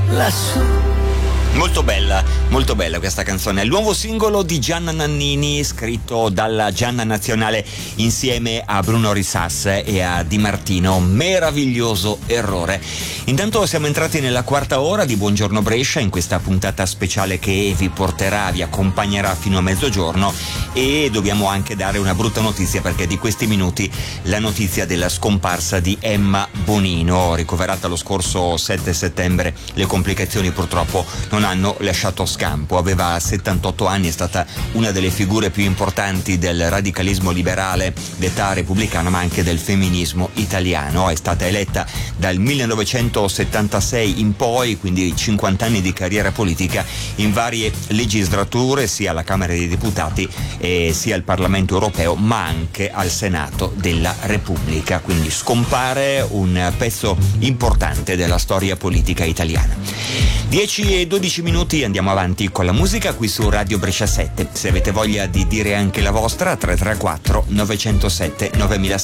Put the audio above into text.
lassù. Molto bella questa canzone. Il nuovo singolo di Gianna Nannini, scritto dalla Gianna Nazionale insieme a Bruno Risas e a Di Martino. Meraviglioso errore. Intanto siamo entrati nella quarta ora di Buongiorno Brescia, in questa puntata speciale che vi accompagnerà fino a mezzogiorno, e dobbiamo anche dare una brutta notizia, perché di questi minuti la notizia della scomparsa di Emma Bonino, ricoverata lo scorso 7 settembre. Le complicazioni purtroppo non hanno lasciato scampo. Aveva 78 anni, è stata una delle figure più importanti del radicalismo liberale d'età repubblicana, ma anche del femminismo italiano. È stata eletta dal 1976 in poi, quindi 50 anni di carriera politica in varie legislature, sia alla Camera dei Deputati sia al Parlamento europeo, ma anche al Senato della Repubblica. Quindi scompare un pezzo importante della storia politica italiana. 10 e 12 minuti, andiamo avanti con la musica qui su Radio Brescia 7. Se avete voglia di dire anche la vostra, 334 907 9000.